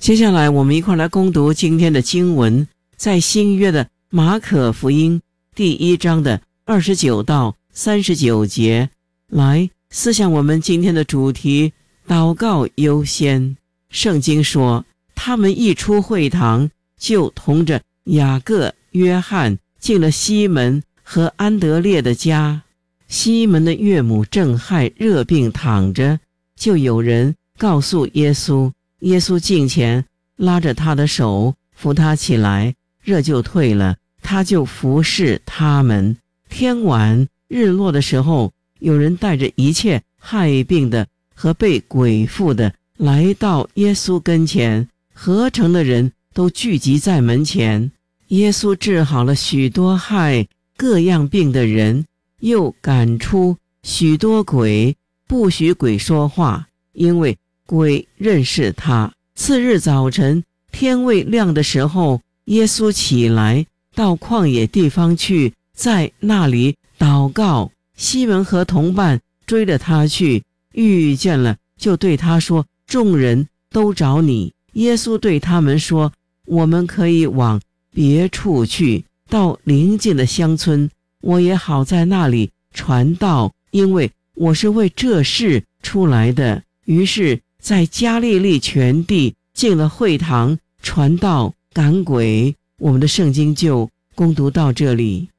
接下来我们一块来攻读今天的经文，在新约的马可福音第1章的29到39节，来思想我们今天的主题，祷告优先。圣经说，他们一出会堂，就同着雅各、约翰进了西门和安德烈的家。西门的岳母正害热病躺着，就有人告诉耶稣，耶稣近前拉着他的手，扶他起来，热就退了，他就服侍他们。天晚日落的时候，有人带着一切害病的和被鬼附的来到耶稣跟前，合城的人都聚集在门前。耶稣治好了许多害各样病的人，又赶出许多鬼，不许鬼说话，因为鬼认识他。次日早晨，天未亮的时候，耶稣起来到旷野地方去，在那里祷告。西门和同伴追着他去，遇见了，就对他说，众人都找你。耶稣对他们说，我们可以往别处去，到邻近的乡村，我也好在那里传道，因为我是为这事出来的。于是在加利利全地进了会堂，传道赶鬼。我们的圣经就攻读到这里。